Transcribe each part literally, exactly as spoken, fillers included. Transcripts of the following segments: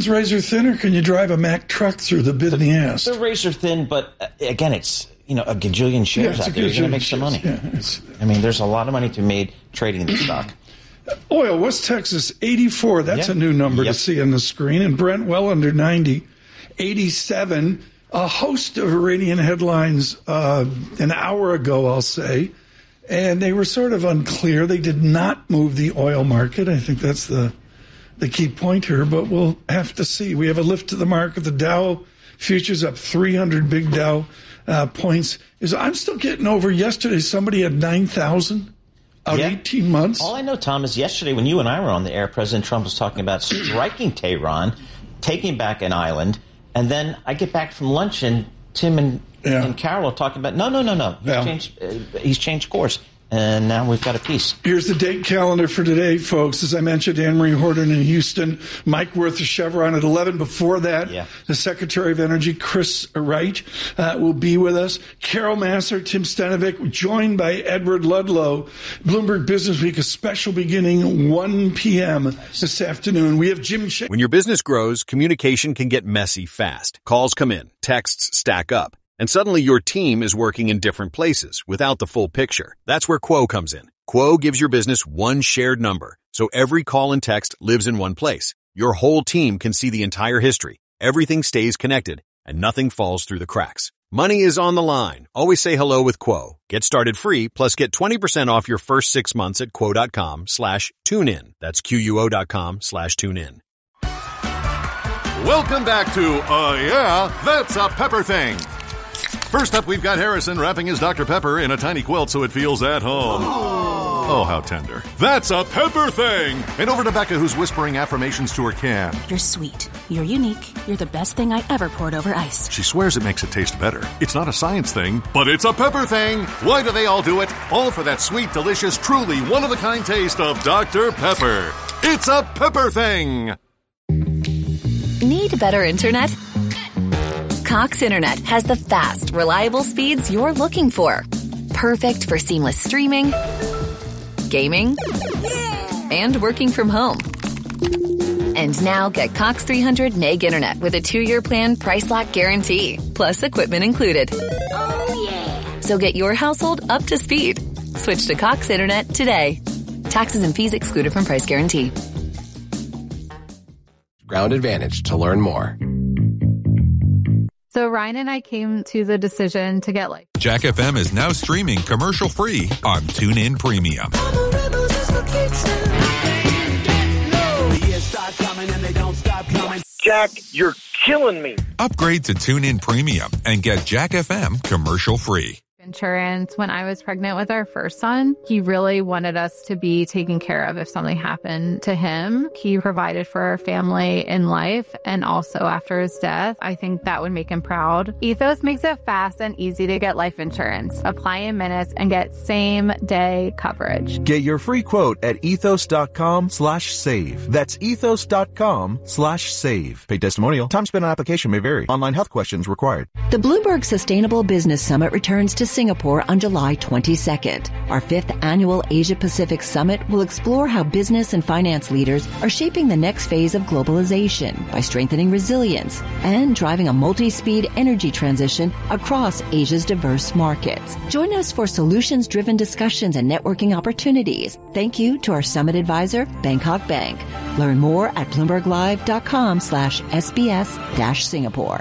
suspension's razor thin, or can you drive a Mack truck through the bit in the ass? They're razor thin, but uh, again, it's you know a gajillion shares yeah, out there. You're going to make some money. Yeah, I mean, there's a lot of money to be made trading the stock. Oil, West Texas, eighty-four. That's yep. a new number yep. to see on the screen. And Brent, well under ninety. eighty-seven. A host of Iranian headlines uh, an hour ago, I'll say. And they were sort of unclear. They did not move the oil market. I think that's the the key point here. But we'll have to see. We have a lift to the market. The Dow futures up three hundred big Dow uh, points. Is I'm still getting over yesterday. Somebody had nine thousand. Out yeah. eighteen months. All I know, Tom, is yesterday when you and I were on the air, President Trump was talking about striking Tehran, taking back an island, and then I get back from lunch and Tim and, yeah. and Carol are talking about, no, no, no, no. He's, yeah. changed, uh, he's changed course. And now we've got a piece. Here's the date calendar for today, folks. As I mentioned, Anne-Marie Horton in Houston, Mike Wirth of Chevron at eleven. Before that, yeah. the Secretary of Energy, Chris Wright, uh, will be with us. Carol Massar, Tim Stanovic, joined by Edward Ludlow. Bloomberg Business Week, a special beginning one p.m. this afternoon. We have Jim Ch- When your business grows, communication can get messy fast. Calls come in, texts stack up. And suddenly your team is working in different places without the full picture. That's where Quo comes in. Quo gives your business one shared number, so every call and text lives in one place. Your whole team can see the entire history. Everything stays connected, and nothing falls through the cracks. Money is on the line. Always say hello with Quo. Get started free, plus get twenty percent off your first six months at quo.com slash tune in. That's Q-U-O dot com slash tune in. Welcome back to, uh, yeah, that's a Pepper Thing. First up, we've got Harrison wrapping his Doctor Pepper in a tiny quilt so it feels at home. Oh, oh how tender. That's a Pepper Thing! And over to Becca, who's whispering affirmations to her can. You're sweet. You're unique. You're the best thing I ever poured over ice. She swears it makes it taste better. It's not a science thing, but it's a Pepper Thing! Why do they all do it? All for that sweet, delicious, truly one-of-a-kind taste of Doctor Pepper. It's a Pepper Thing! Need better internet? Cox Internet has the fast, reliable speeds you're looking for. Perfect for seamless streaming, gaming, and working from home. And now get Cox three hundred meg internet with a two-year plan price lock guarantee, plus equipment included. Oh, yeah. So get your household up to speed. Switch to Cox Internet today. Taxes and fees excluded from price guarantee. Ground Advantage to learn more. So Ryan and I came to the decision to get life. Jack F M is now streaming commercial-free on TuneIn Premium. Jack, you're killing me. Upgrade to TuneIn Premium and get Jack F M commercial-free. Insurance. When I was pregnant with our first son, he really wanted us to be taken care of if something happened to him. He provided for our family in life and also after his death. I think that would make him proud. Ethos makes it fast and easy to get life insurance. Apply in minutes and get same day coverage. Get your free quote at ethos.com slash save. That's ethos.com slash save. Paid testimonial. Time spent on application may vary. Online health questions required. The Bloomberg Sustainable Business Summit returns to Singapore on July twenty-second. Our fifth annual Asia-Pacific Summit will explore how business and finance leaders are shaping the next phase of globalization by strengthening resilience and driving a multi-speed energy transition across Asia's diverse markets. Join us for solutions-driven discussions and networking opportunities. Thank you to our summit advisor, Bangkok Bank. Learn more at bloomberglive.com slash SBS dash Singapore.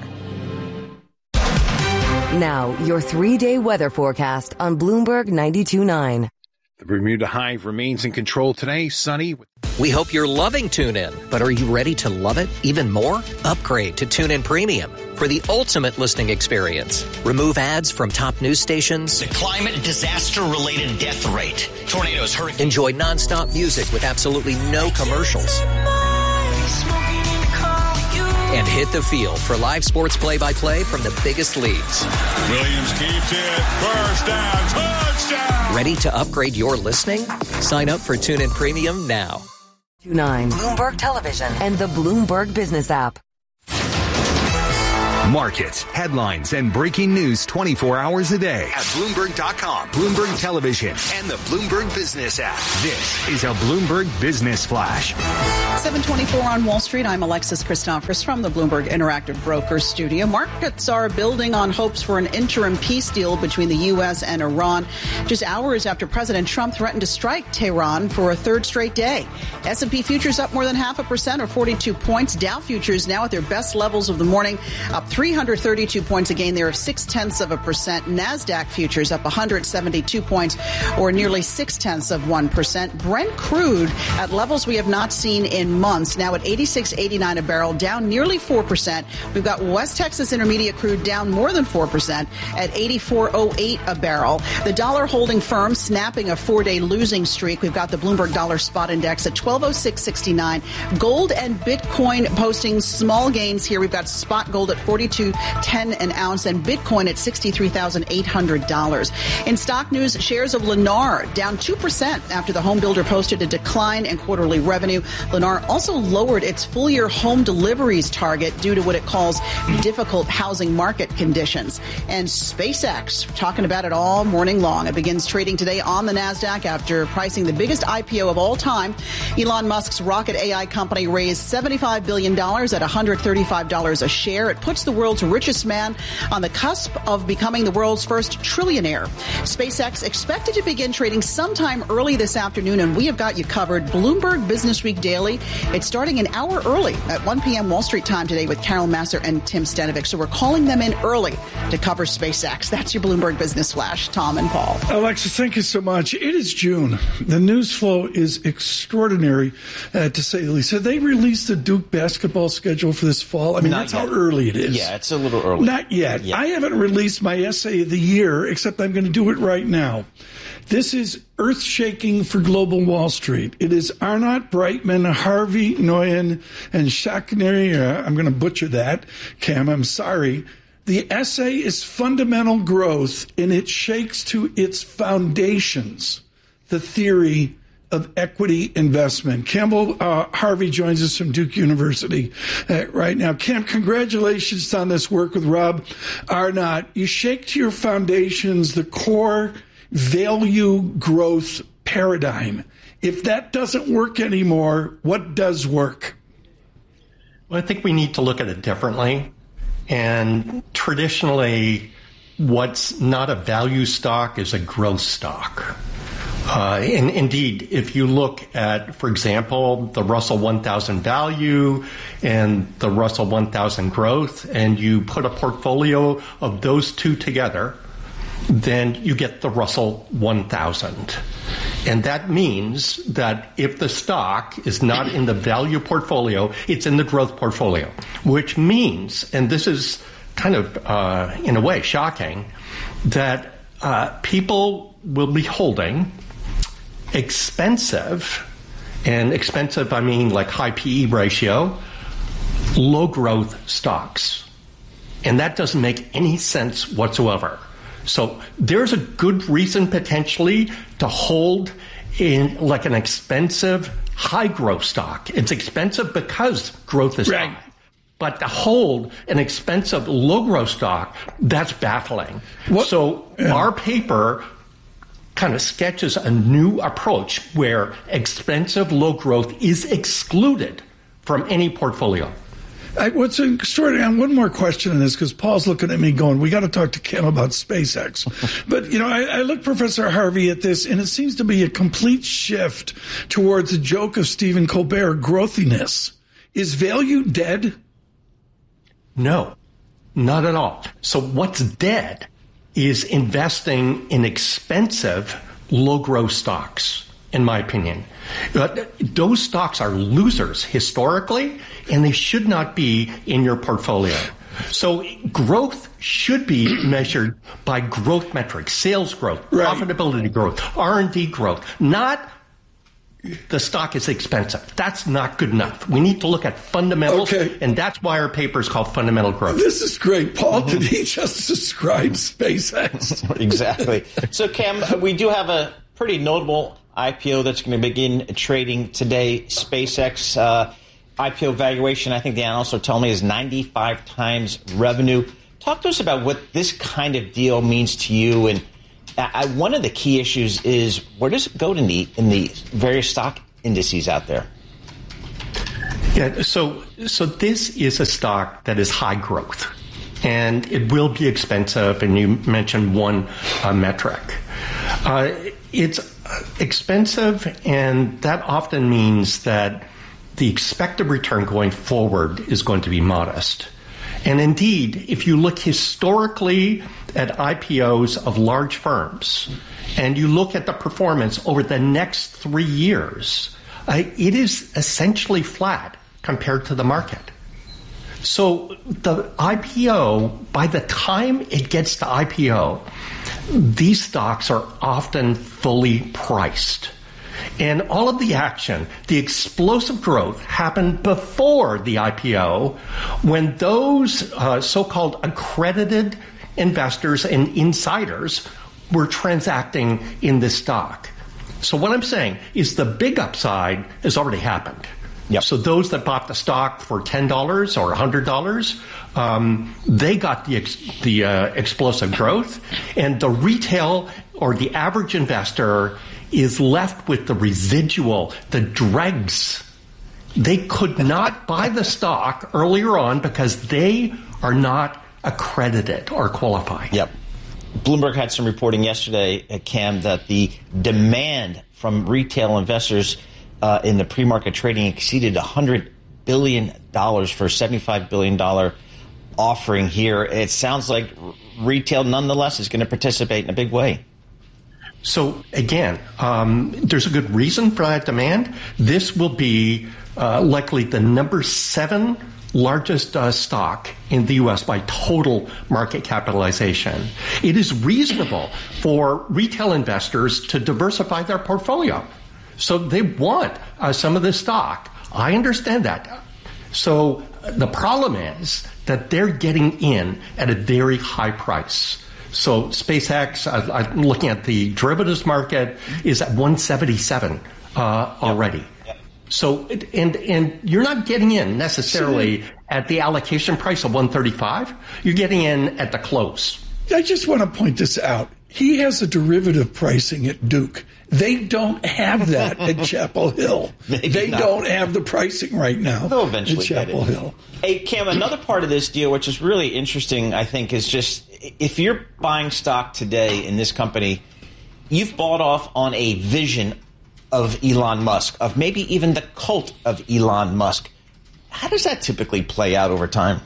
Now, your three-day weather forecast on Bloomberg ninety-two point nine. The Bermuda Hive remains in control today, sunny. We hope you're loving TuneIn, but are you ready to love it even more? Upgrade to TuneIn Premium for the ultimate listening experience. Remove ads from top news stations. The climate disaster-related death rate. Tornadoes, hurricanes. Enjoy nonstop music with absolutely no commercials. And hit the field for live sports play-by-play from the biggest leagues. Williams keeps it. First down. Touchdown. Ready to upgrade your listening? Sign up for TuneIn Premium now. nine Bloomberg Television and the Bloomberg Business app. Markets, headlines, and breaking news twenty-four hours a day at Bloomberg dot com, Bloomberg Television, and the Bloomberg Business app. This is a Bloomberg Business Flash. seven twenty-four on Wall Street. I'm Alexis Christophers from the Bloomberg Interactive Brokers studio. Markets are building on hopes for an interim peace deal between the U S and Iran, just hours after President Trump threatened to strike Tehran for a third straight day. S and P futures up more than half a percent or forty-two points. Dow futures now at their best levels of the morning, up three hundred thirty-two points, a gain there of six tenths of a percent. NASDAQ futures up one hundred seventy-two points or nearly six tenths of one percent. Brent crude at levels we have not seen in months, now at eighty-six eighty-nine a barrel, down nearly four percent. We've got West Texas Intermediate crude down more than four percent at eighty-four oh eight a barrel. The dollar holding firm, snapping a four-day losing streak. We've got the Bloomberg Dollar Spot Index at twelve oh six sixty-nine. Gold and Bitcoin posting small gains here. We've got spot gold at forty-two ten an ounce and Bitcoin at sixty-three thousand eight hundred dollars. In stock news, shares of Lennar down two percent after the home builder posted a decline in quarterly revenue. Lennar also lowered its full-year home deliveries target due to what it calls difficult housing market conditions. And SpaceX, talking about it all morning long. It begins trading today on the NASDAQ after pricing the biggest I P O of all time. Elon Musk's rocket A I company raised seventy-five billion dollars at one hundred thirty-five dollars a share. It puts the world's richest man on the cusp of becoming the world's first trillionaire. SpaceX expected to begin trading sometime early this afternoon, and we have got you covered. Bloomberg Business Week Daily. It's starting an hour early at one p.m. Wall Street time today with Carol Masser and Tim Stanovic. So we're calling them in early to cover SpaceX. That's your Bloomberg Business Flash. Tom and Paul. Alexis, thank you so much. It is June. The news flow is extraordinary, uh, to say the least. Have they released the Duke basketball schedule for this fall? I mean, Not that's yet. how early it is. Yeah, it's a little early. Not yet. Yeah. I haven't released my essay of the year, except I'm going to do it right now. This is earth-shaking for global Wall Street. It is Arnott Brightman, Harvey Nguyen, and Shakneri. Uh, I'm going to butcher that, Cam. I'm sorry. The essay is Fundamental Growth, and it shakes to its foundations the theory of equity investment. Campbell uh, Harvey joins us from Duke University uh, right now. Cam, congratulations on this work with Rob Arnott. You shake to your foundations the core value growth paradigm. If that doesn't work anymore, what does work? Well, I think we need to look at it differently. And traditionally, what's not a value stock is a growth stock. Uh, and indeed, if you look at, for example, the Russell one thousand value and the Russell one thousand growth, and you put a portfolio of those two together, then you get the Russell one thousand. And that means that if the stock is not in the value portfolio, it's in the growth portfolio, which means, and this is kind of, uh, in a way, shocking, that uh, people will be holding expensive, and expensive, I mean like high P E ratio, low growth stocks. And that doesn't make any sense whatsoever. So there's a good reason potentially to hold in like an expensive high growth stock. It's expensive because growth is right. high. But to hold an expensive low growth stock, that's baffling. What? So yeah. Our paper kind of sketches a new approach where expensive low growth is excluded from any portfolio. I, what's extraordinary, and one more question on this, because Paul's looking at me going, we got to talk to Cam about SpaceX. But, you know, I, I look, Professor Harvey, at this, and it seems to be a complete shift towards the joke of Stephen Colbert, growthiness. Is value dead? No, not at all. So what's dead is investing in expensive low-growth stocks, in my opinion. Those stocks are losers historically, and they should not be in your portfolio. So growth should be measured by growth metrics, sales growth, right. profitability growth, R and D growth, not the stock is expensive. That's not good enough. We need to look at fundamentals, okay. and that's why our paper is called Fundamental Growth. This is great. Paul, did he just describe SpaceX? Exactly. So, Cam, we do have a pretty notable I P O that's going to begin trading today, SpaceX. Uh, I P O valuation, I think the analysts are telling me, is ninety-five times revenue. Talk to us about what this kind of deal means to you. And I, one of the key issues is, where does it go in the, in the various stock indices out there? Yeah, so so this is a stock that is high growth, and it will be expensive, and you mentioned one uh, metric. Uh, it's expensive, and that often means that the expected return going forward is going to be modest. And indeed, if you look historically at I P Os of large firms, and you look at the performance over the next three years, uh, it is essentially flat compared to the market. So the I P O, by the time it gets to I P O, these stocks are often fully priced. And all of the action, the explosive growth, happened before the I P O, when those uh, so-called accredited investors and insiders were transacting in this stock. So what I'm saying is the big upside has already happened. Yep. So those that bought the stock for ten dollars or one hundred dollars, um, they got the ex- the uh, explosive growth, and the retail or the average investor is left with the residual, the dregs. They could not buy the stock earlier on because they are not accredited or qualified. Yep. Bloomberg had some reporting yesterday, Cam, that the demand from retail investors Uh, in the pre-market trading exceeded one hundred billion dollars for a seventy-five billion dollars offering here. It sounds like retail, nonetheless, is going to participate in a big way. So, again, um, there's a good reason for that demand. This will be uh, likely the number seven largest uh, stock in the U S by total market capitalization. It is reasonable for retail investors to diversify their portfolio. So they want uh, some of this stock. I understand that. So the problem is that they're getting in at a very high price. So SpaceX, uh, I'm looking at the derivatives market, is at one seventy-seven uh, already. Yep. So and and you're not getting in necessarily at the allocation price of one thirty-five. You're getting in at the close. I just want to point this out. He has a derivative pricing at Duke. They don't have that at Chapel Hill. Maybe they not. Don't have the pricing right now. They'll eventually at Chapel get it. Hill. Hey, Cam, another part of this deal, which is really interesting, I think, is just if you're buying stock today in this company, you've bought off on a vision of Elon Musk, of maybe even the cult of Elon Musk. How does that typically play out over time?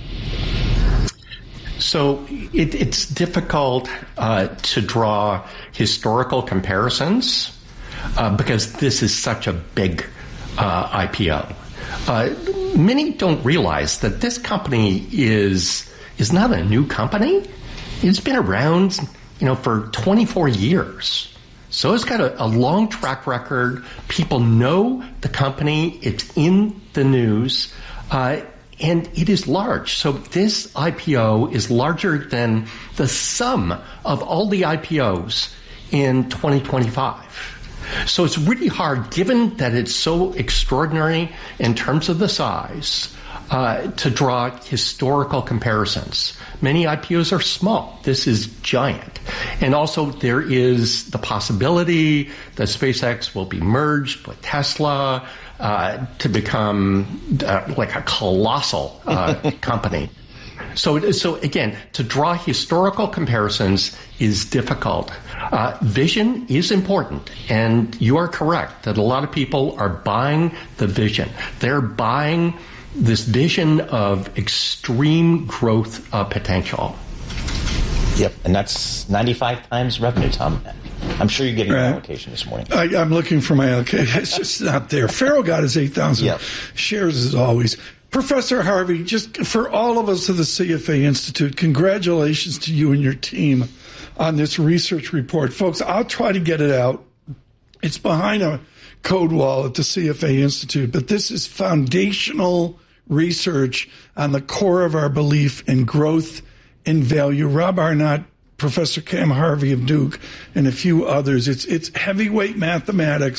So it, it's difficult uh, to draw historical comparisons uh, because this is such a big uh, I P O. Uh, many don't realize that this company is is not a new company. It's been around, you know, for twenty-four years. So it's got a, a long track record. People know the company. It's in the news. Uh, And it is large. So this I P O is larger than the sum of all the I P Os in twenty twenty-five. So it's really hard, given that it's so extraordinary in terms of the size, uh, to draw historical comparisons. Many I P Os are small. This is giant. And also there is the possibility that SpaceX will be merged with Tesla, Uh, to become uh, like a colossal uh, company. So, so again, to draw historical comparisons is difficult. Uh, vision is important, and you are correct that a lot of people are buying the vision. They're buying this vision of extreme growth uh, potential. Yep, and that's ninety-five times revenue, Tom. I'm sure you're getting right. your allocation this morning. I, I'm looking for my allocation. It's just not there. Farrell got his eight thousand yep. shares as always. Professor Harvey, just for all of us at the C F A Institute, congratulations to you and your team on this research report. Folks, I'll try to get it out. It's behind a code wall at the C F A Institute, but this is foundational research on the core of our belief in growth and value. Rob Arnott, Professor Cam Harvey of Duke, and a few others. It's it's heavyweight mathematics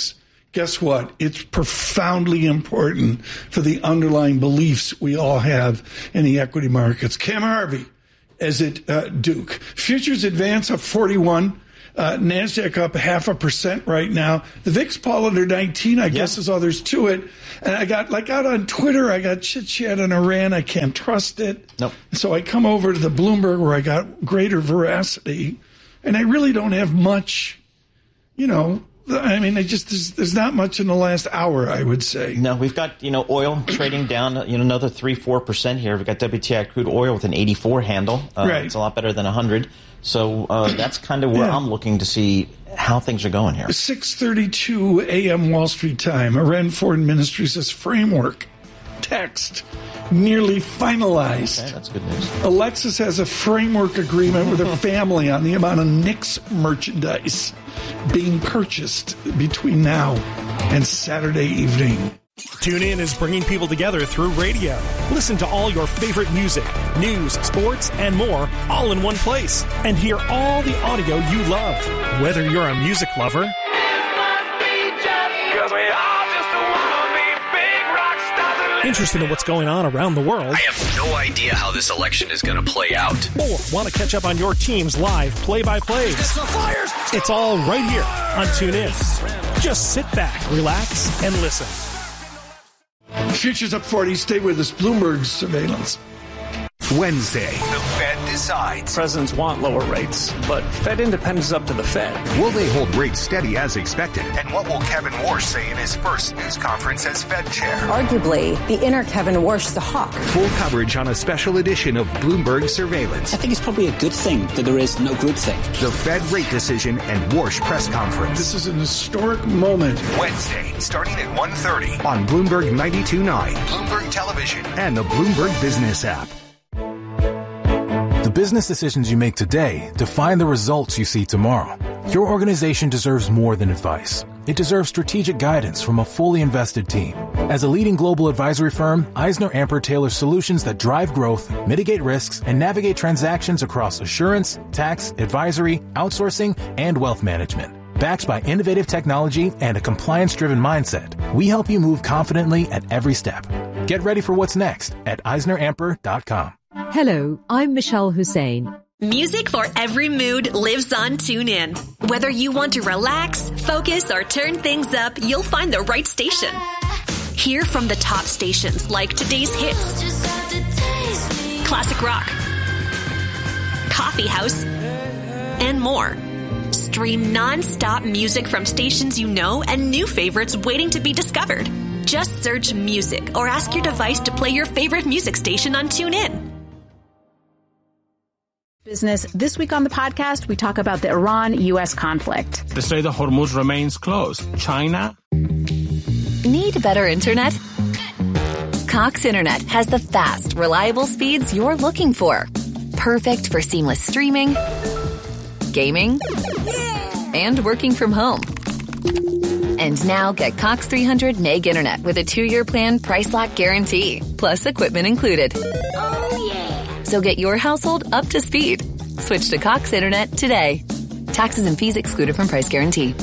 guess what? It's profoundly important for the underlying beliefs we all have in the equity markets. Cam Harvey is at uh, Duke. Futures advance up forty-one. Uh, NASDAQ up half a percent right now. The V I X Paul under nineteen, I yep. guess is all there's to it. And I got, like out on Twitter, I got chit chat on Iran. I can't trust it. Nope. So I come over to the Bloomberg where I got greater veracity. And I really don't have much, you know, I mean, I just there's, there's not much in the last hour, I would say. No, we've got, you know, oil trading down, you know, another three, four percent here. We've got W T I crude oil with an eighty-four handle. Uh, right. It's a lot better than one hundred. So uh, that's kind of where yeah. I'm looking to see how things are going here. six thirty-two a.m. Wall Street time. Iran Foreign Ministry says framework text nearly finalized. Okay, that's good news. Alexis has a framework agreement with her family on the amount of Knicks merchandise being purchased between now and Saturday evening. TuneIn is bringing people together through radio. Listen to all your favorite music, news, sports, and more all in one place. And hear all the audio you love. Whether you're a music lover interested in what's going on around the world, I have no idea how this election is going to play out, or want to catch up on your team's live play-by-plays, it's all right here on TuneIn. Just sit back, relax, and listen. Futures up forty. Stay with us. Bloomberg surveillance. Wednesday, the Fed decides. Presidents want lower rates, but Fed independence is up to the Fed. Will they hold rates steady as expected? And what will Kevin Warsh say in his first news conference as Fed chair? Arguably, the inner Kevin Warsh is a hawk. Full coverage on a special edition of Bloomberg Surveillance. I think it's probably a good thing that there is no groupthink. The Fed rate decision and Warsh press conference. This is an historic moment. Wednesday, starting at one thirty on Bloomberg ninety-two point nine, Bloomberg Television, and the Bloomberg Business app. The business decisions you make today define the results you see tomorrow. Your organization deserves more than advice. It deserves strategic guidance from a fully invested team. As a leading global advisory firm, EisnerAmper tailors solutions that drive growth, mitigate risks, and navigate transactions across assurance, tax, advisory, outsourcing, and wealth management. Backed by innovative technology and a compliance-driven mindset, we help you move confidently at every step. Get ready for what's next at Eisner Amper dot com. Hello, I'm Michelle Hussein. Music for every mood lives on TuneIn. Whether you want to relax, focus, or turn things up, you'll find the right station. Hear from the top stations like today's hits, classic rock, coffee house, and more. Stream non-stop music from stations you know and new favorites waiting to be discovered. Just search music or ask your device to play your favorite music station on TuneIn. Business. This week on the podcast, we talk about the Iran-U S conflict. The Strait of Hormuz remains closed. China. Need better internet? Cox Internet has the fast, reliable speeds you're looking for. Perfect for seamless streaming, gaming, and working from home. And now get Cox three hundred meg internet with a two-year plan price lock guarantee, plus equipment included. Oh, yeah. So get your household up to speed. Switch to Cox Internet today. Taxes and fees excluded from price guarantee.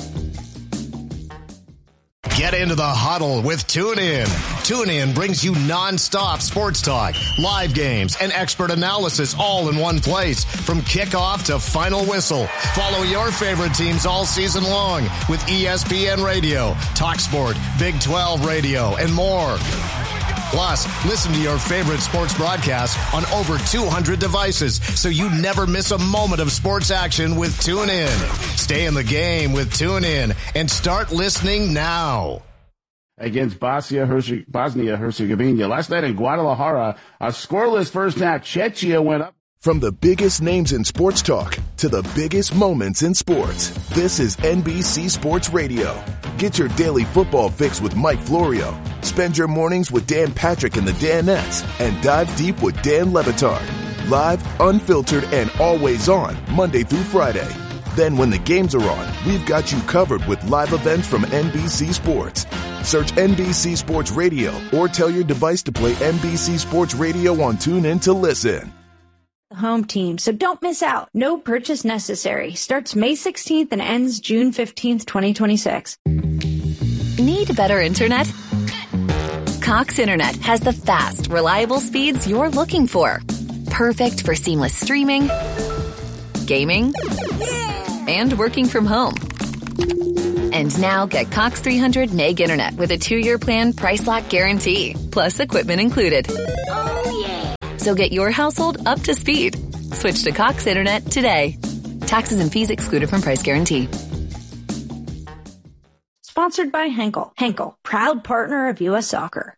Get into the huddle with TuneIn. TuneIn brings you non-stop sports talk, live games, and expert analysis all in one place from kickoff to final whistle. Follow your favorite teams all season long with E S P N Radio, TalkSport, Big twelve Radio, and more. Plus, listen to your favorite sports broadcasts on over two hundred devices so you never miss a moment of sports action with TuneIn. Stay in the game with TuneIn and start listening now. Against Bosnia-Herzegovina. Last night in Guadalajara, a scoreless first half. Czechia went up. From the biggest names in sports talk to the biggest moments in sports, this is N B C Sports Radio. Get your daily football fix with Mike Florio. Spend your mornings with Dan Patrick and the Danettes, and dive deep with Dan Le Batard. Live, unfiltered, and always on, Monday through Friday. Then when the games are on, we've got you covered with live events from N B C Sports. Search N B C Sports Radio or tell your device to play N B C Sports Radio on TuneIn to listen. Home team, so don't miss out. No purchase necessary. Starts May sixteenth and ends June fifteenth, twenty twenty-six. Need better internet? Cox Internet has the fast, reliable speeds you're looking for. Perfect for seamless streaming, gaming, and working from home. And now get Cox three hundred meg internet with a two-year plan price lock guarantee, plus equipment included. Oh, yeah. So get your household up to speed. Switch to Cox Internet today. Taxes and fees excluded from price guarantee. Sponsored by Henkel. Henkel, proud partner of U S Soccer.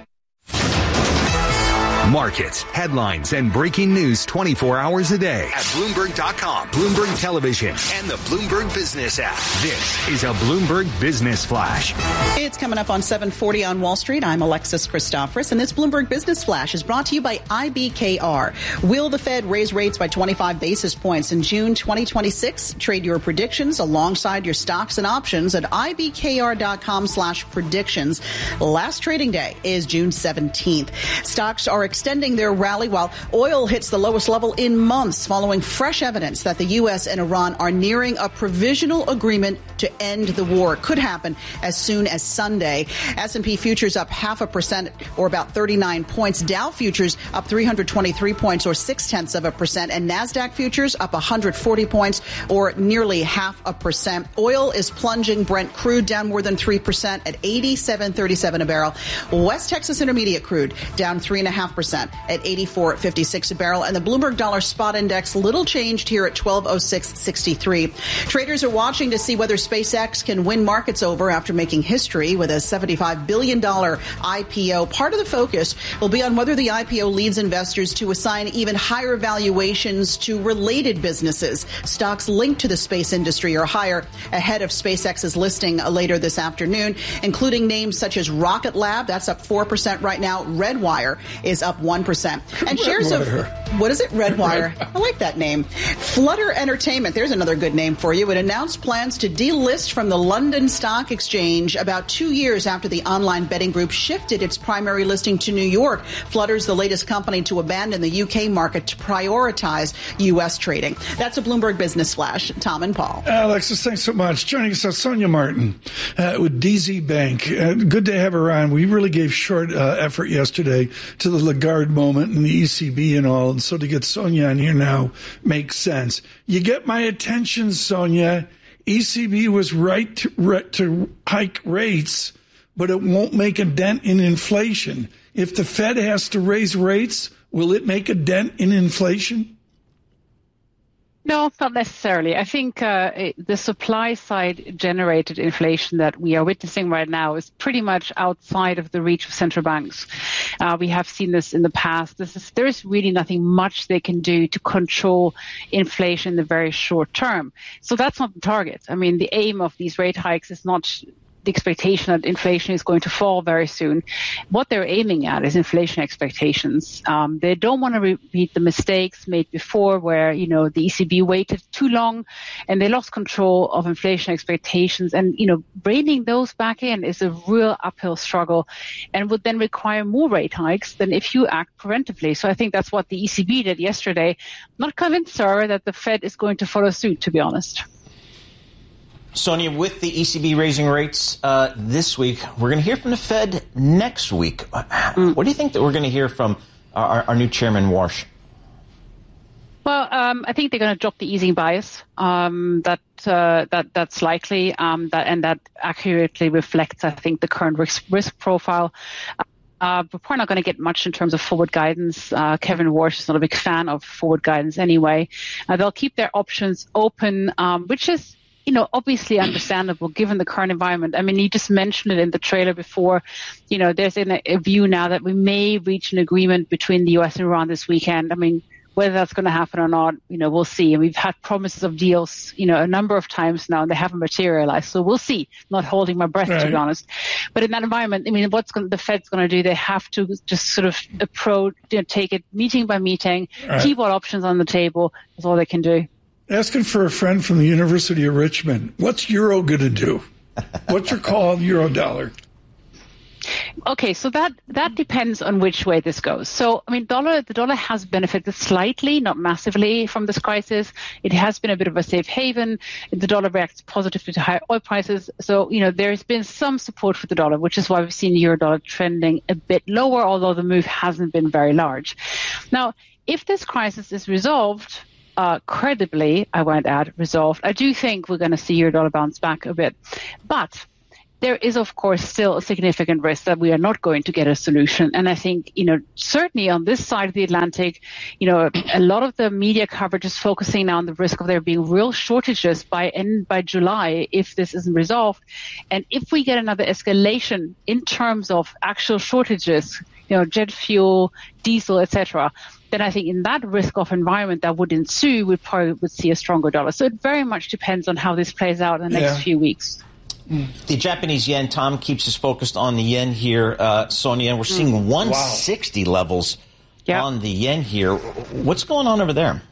Markets, headlines, and breaking news twenty-four hours a day at Bloomberg dot com, Bloomberg Television, and the Bloomberg Business app. This is a Bloomberg Business Flash. It's coming up on seven forty on Wall Street. I'm Alexis Christoforous, and this Bloomberg Business Flash is brought to you by I B K R. Will the Fed raise rates by twenty-five basis points in June twenty twenty-six? Trade your predictions alongside your stocks and options at I B K R dot com slash predictions. Last trading day is June seventeenth. Stocks are extending their rally while oil hits the lowest level in months following fresh evidence that the U S and Iran are nearing a provisional agreement to end the war. It could happen as soon as Sunday. S and P futures up half a percent or about thirty-nine points. Dow futures up three hundred twenty-three points or six tenths of a percent. And NASDAQ futures up one hundred forty points or nearly half a percent. Oil is plunging. Brent crude down more than three percent at eighty-seven thirty-seven a barrel. West Texas Intermediate crude down three point five percent at eighty-four fifty-six a barrel. And the Bloomberg Dollar Spot Index little changed here at twelve oh six sixty-three. Traders are watching to see whether SpaceX can win markets over after making history with a seventy-five billion dollars I P O. Part of the focus will be on whether the I P O leads investors to assign even higher valuations to related businesses. Stocks linked to the space industry are higher ahead of SpaceX's listing later this afternoon, including names such as Rocket Lab. That's up four percent right now. Redwire is up one percent. And shares of, what is it? Redwire. I like that name. Flutter Entertainment, there's another good name for you. It announced plans to delist from the London Stock Exchange about two years after the online betting group shifted its primary listing to New York. Flutter's the latest company to abandon the U K market to prioritize U S trading. That's a Bloomberg Business Flash. Tom and Paul. Alexis, thanks so much. Joining us, Sonia Martin uh, with D Z Bank. Uh, good to have her on. We really gave short uh, effort yesterday to the Lagarde moment and the E C B and all, and so to get Sonia on here now makes sense. You get my attention, Sonia. E C B was right to, right to hike rates, but it won't make a dent in inflation. If the Fed has to raise rates, will it make a dent in inflation? No, not necessarily. I think uh, it, the supply side generated inflation that we are witnessing right now is pretty much outside of the reach of central banks. Uh, we have seen this in the past. This is, there is really nothing much they can do to control inflation in the very short term. So that's not the target. I mean, the aim of these rate hikes is not the expectation that inflation is going to fall very soon. What they're aiming at is inflation expectations. Um, they don't want to repeat the mistakes made before where, you know, the E C B waited too long and they lost control of inflation expectations. And, you know, reining those back in is a real uphill struggle and would then require more rate hikes than if you act preventively. So I think that's what the E C B did yesterday. I'm not convinced, sir, that the Fed is going to follow suit, to be honest. Sonia, with the E C B raising rates uh, this week, we're going to hear from the Fed next week. Mm. What do you think that we're going to hear from our, our new chairman, Warsh? Well, um, I think they're going to drop the easing bias. Um, that uh, that that's likely, um, that and that accurately reflects, I think, the current risk, risk profile. Uh, we're probably not going to get much in terms of forward guidance. Uh, Kevin Warsh is not a big fan of forward guidance anyway. Uh, they'll keep their options open, um, which is, you know, obviously understandable given the current environment. I mean, you just mentioned it in the trailer before. You know, there's a, a view now that we may reach an agreement between the U S and Iran this weekend. I mean, whether that's going to happen or not, you know, we'll see. And we've had promises of deals, you know, a number of times now, and they haven't materialized. So we'll see. Not holding my breath, right, to be honest. But in that environment, I mean, what's going, the Fed's going to do? They have to just sort of approach, you know, take it meeting by meeting, right, keep all options on the table. That's all they can do. Asking for a friend from the University of Richmond. What's euro going to do? What's your call on euro dollar? Okay, so that, that depends on which way this goes. So, I mean, dollar the dollar has benefited slightly, not massively, from this crisis. It has been a bit of a safe haven. The dollar reacts positively to higher oil prices. So, you know, there's been some support for the dollar, which is why we've seen euro dollar trending a bit lower, although the move hasn't been very large. Now, if this crisis is resolved, uh, credibly, I won't add resolved, I do think we're going to see euro dollar bounce back a bit. But there is, of course, still a significant risk that we are not going to get a solution. And I think, you know, certainly on this side of the Atlantic, you know, a lot of the media coverage is focusing now on the risk of there being real shortages by end by July if this isn't resolved. And if we get another escalation in terms of actual shortages, you know, jet fuel, diesel, et cetera, then I think in that risk-off environment that would ensue, we probably would see a stronger dollar. So it very much depends on how this plays out in the next yeah. few weeks. The Japanese yen, Tom, keeps us focused on the yen here. Uh, Sonia, we're seeing mm. one sixty wow. levels yep. on the yen here. What's going on over there?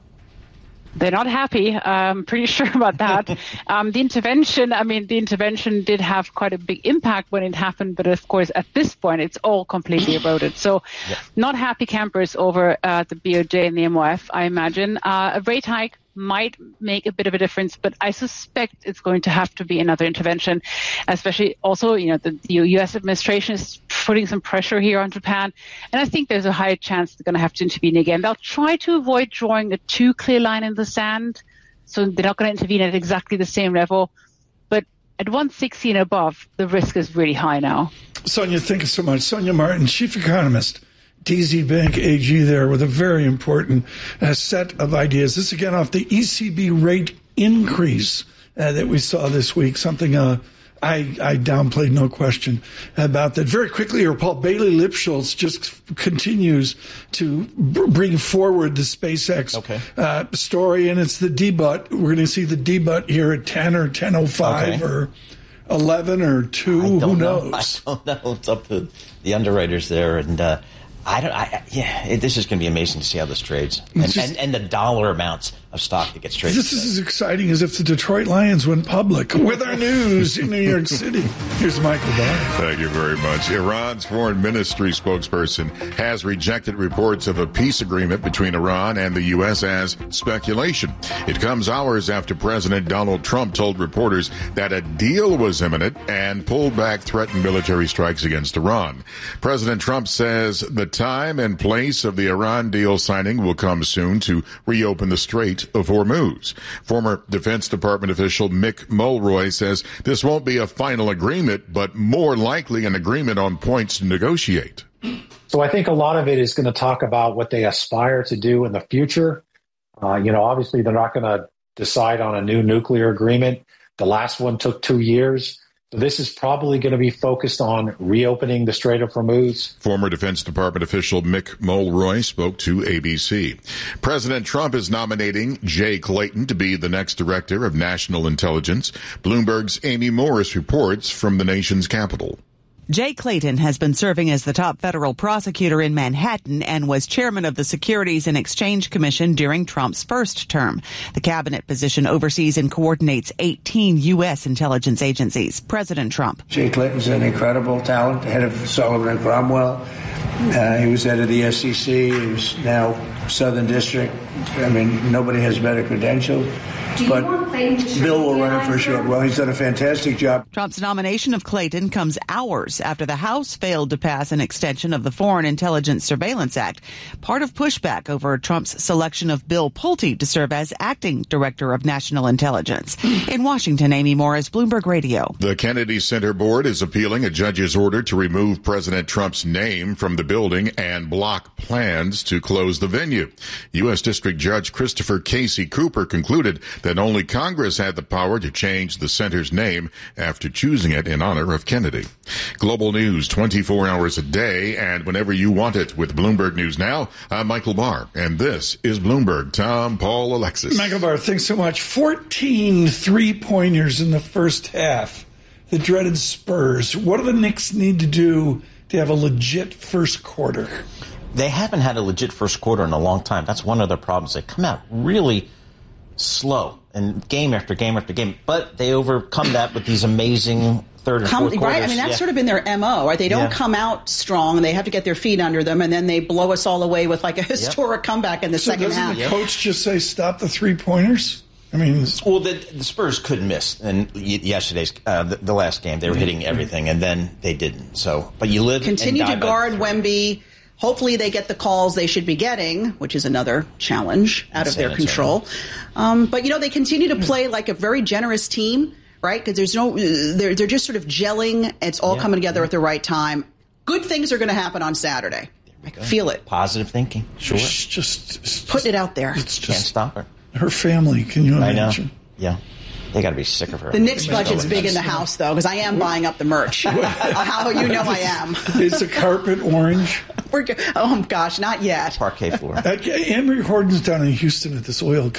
They're not happy. I'm pretty sure about that. um, the intervention, I mean, the intervention did have quite a big impact when it happened, but of course, at this point, it's all completely eroded. So yeah. not happy campers over uh, the B O J and the M O F, I imagine. Uh, a rate hike might make a bit of a difference, but I suspect it's going to have to be another intervention, especially also, you know, the, the U S administration is putting some pressure here on Japan. And I think there's a high chance they're going to have to intervene again. They'll try to avoid drawing a too clear line in the sand. So they're not going to intervene at exactly the same level. But at one sixty and above, the risk is really high now. Sonia, thank you so much. Sonia Martin, chief economist, D Z Bank A G there with a very important uh, set of ideas. This again off the E C B rate increase uh, that we saw this week, something uh, I, I downplayed, no question about that. Very quickly here, Paul, Bailey Lipschultz just continues to b- bring forward the SpaceX okay. uh, story, and it's the debut. We're going to see the debut here at ten or ten oh five okay. or eleven or two. Who knows? Know. I don't know. It's up to the underwriters there, and uh, I don't. I, yeah, it, this is going to be amazing to see how this trades, and, just, and, and the dollar amounts of stock that gets traded. This is as exciting as if the Detroit Lions went public with our news in New York City. Here's Michael Barr. Thank you very much. Iran's foreign ministry spokesperson has rejected reports of a peace agreement between Iran and the U S as speculation. It comes hours after President Donald Trump told reporters that a deal was imminent and pulled back threatened military strikes against Iran. President Trump says the time and place of the Iran deal signing will come soon to reopen the Strait of Hormuz. Former Defense Department official Mick Mulroy says this won't be a final agreement, but more likely an agreement on points to negotiate. So I think a lot of it is going to talk about what they aspire to do in the future. Uh, you know, obviously they're not going to decide on a new nuclear agreement. The last one took two years. So this is probably going to be focused on reopening the Strait of Hormuz. Former Defense Department official Mick Mulroy spoke to A B C. President Trump is nominating Jay Clayton to be the next director of national intelligence. Bloomberg's Amy Morris reports from the nation's capital. Jay Clayton has been serving as the top federal prosecutor in Manhattan and was chairman of the Securities and Exchange Commission during Trump's first term. The cabinet position oversees and coordinates eighteen U S intelligence agencies. President Trump. Jay Clayton's an incredible talent, head of Sullivan and Cromwell. Uh, he was head of the S E C. He was now Southern District. I mean, nobody has better credentials. But Bill will run it for sure. Well, he's done a fantastic job. Trump's nomination of Clayton comes hours after the House failed to pass an extension of the Foreign Intelligence Surveillance Act, part of pushback over Trump's selection of Bill Pulte to serve as acting director of national intelligence. In Washington, Amy Morris, Bloomberg Radio. The Kennedy Center Board is appealing a judge's order to remove President Trump's name from the building and block plans to close the venue. U S District Judge Christopher Casey Cooper concluded that only Congress had the power to change the center's name after choosing it in honor of Kennedy. Global news twenty-four hours a day and whenever you want it with Bloomberg News Now. I'm Michael Barr, and this is Bloomberg. Tom, Paul, Alexis. Michael Barr, thanks so much. fourteen three-pointers in the first half. The dreaded Spurs. What do the Knicks need to do to have a legit first quarter? They haven't had a legit first quarter in a long time. That's one of their problems. They come out really slow and game after game after game, but they overcome that with these amazing third and come, fourth quarters. Right? I mean, that's yeah. sort of been their M O, right? They don't yeah. come out strong. They have to get their feet under them, and then they blow us all away with like a historic yep. comeback in the so second doesn't half. the yep. coach just say, stop the three-pointers? I mean, well, the, the Spurs couldn't miss in yesterday's uh, the, the last game. They were hitting everything, and then they didn't. So, but you live continue and die to guard Wemby. Hopefully, they get the calls they should be getting, which is another challenge out of their control. Um, but you know, they continue to play like a very generous team, right? Because there's no, they're they're just sort of gelling. It's all yeah. coming together at the right time. Good things are going to happen on Saturday. I can feel it. Positive thinking, sure. It's just, it's just putting it out there. It's just, can't stop her. Her family, can you imagine? I know. Yeah. They got to be sick of her. The Knicks budget's big in the house, though, because I am buying up the merch. How you know I am. Is the carpet orange? We're, oh, gosh, not yet. Parquet floor. Uh, Amory Horton's down in Houston at this oil